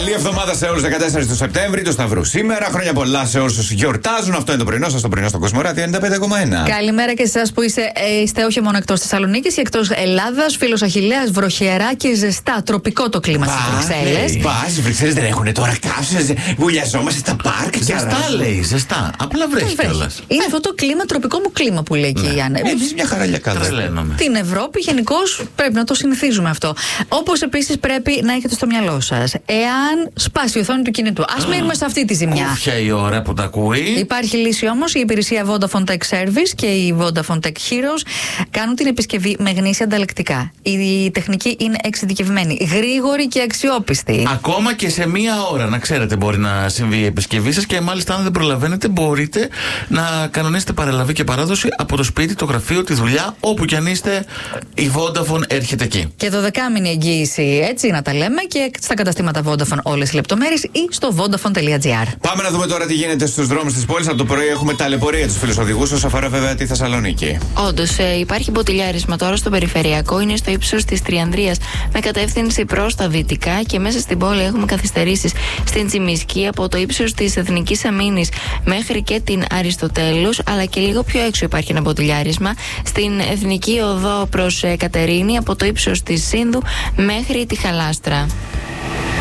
Καλή εβδομάδα σε όλους. 14 του Σεπτέμβρη, του Σταυρού σήμερα. Χρόνια πολλά σε όσους γιορτάζουν. Αυτό είναι το πρωινό σας, το πρωινό στο Κοσμοράδιο 95,1. Καλημέρα και σε εσάς που είστε όχι μόνο εκτός Θεσσαλονίκης ή εκτός Ελλάδας. Φίλος Αχιλλέας, βροχερά και ζεστά. Τροπικό το κλίμα στις Βρυξέλλες. Στις Βρυξέλλες δεν έχουν τώρα καύσες. Βουλιαζόμαστε στα πάρκ. Ζεστά λέει, ζεστά. Απλά βρέχει κιόλας. Είναι αυτό το κλίμα, τροπικό μου κλίμα που λέει και η Άννα. Εμείς μια χαράλια καλά. Την Ευρώπη γενικώς πρέπει να το συνηθίζουμε αυτό. Όπως επίσης πρέπει να έχετε στο μυαλό σας, εάν σπάσει η οθόνη του κινητού, ας μείνουμε σε αυτή τη ζημιά. Όποια η ώρα που τα ακούει. Υπάρχει λύση όμως. Η υπηρεσία Vodafone Tech Service και η Vodafone Tech Heroes κάνουν την επισκευή με γνήσια ανταλλακτικά. Η τεχνική είναι εξειδικευμένη, γρήγορη και αξιόπιστη. Ακόμα και σε μία ώρα, να ξέρετε, μπορεί να συμβεί η επισκευή σας και μάλιστα αν δεν προλαβαίνετε, μπορείτε να κανονίσετε παραλαβή και παράδοση από το σπίτι, το γραφείο, τη δουλειά, όπου κι αν είστε. Η Vodafone έρχεται εκεί. Και 12μηνη εγγύηση, έτσι να τα λέμε, και στα καταστήματα Vodafone όλες οι λεπτομέρειες ή στο vodafone.gr. Πάμε να δούμε τώρα τι γίνεται στους δρόμους της πόλης. Από το πρωί έχουμε ταλαιπωρία τους φίλους οδηγούς όσον αφορά βέβαια τη Θεσσαλονίκη. Όντως, υπάρχει μποτιλιάρισμα τώρα στο περιφερειακό, είναι στο ύψος της Τριανδρίας με κατεύθυνση προς τα δυτικά και μέσα στην πόλη έχουμε καθυστερήσεις στην Τσιμισκή από το ύψος της Εθνικής Αμήνης μέχρι και την Αριστοτέλους, αλλά και λίγο πιο έξω υπάρχει ένα μποτιλιάρισμα στην Εθνική Οδό προς Κατερίνη από το ύψος της Σύνδου μέχρι τη Χαλάστρα.